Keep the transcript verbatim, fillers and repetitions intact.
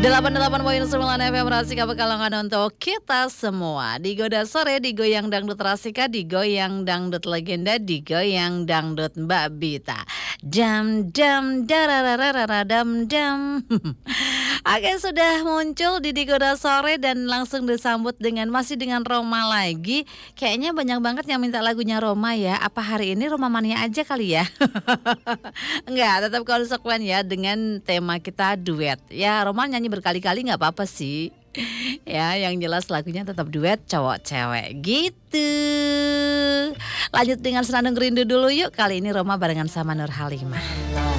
delapan puluh delapan koma sembilan F M Rasika Pekalongan untuk kita semua. Digoda sore, digoyang dangdut Rasika, digoyang dangdut legenda, digoyang dangdut Mbak Bita. Jam jam darararara dam dam. Oke, sudah muncul di Digoda sore dan langsung disambut dengan masih dengan Roma lagi. Kayaknya banyak banget yang minta lagunya Roma ya. Apa hari ini Roma Mania aja kali ya? Enggak, tetap konsekuen ya dengan tema kita duet. Ya, Roma nyanyi berkali-kali nggak apa-apa sih. Ya, yang jelas lagunya tetap duet cowok cewek gitu. Lanjut dengan Senandung Rindu dulu yuk. Kali ini Roma barengan sama Nur Halimah.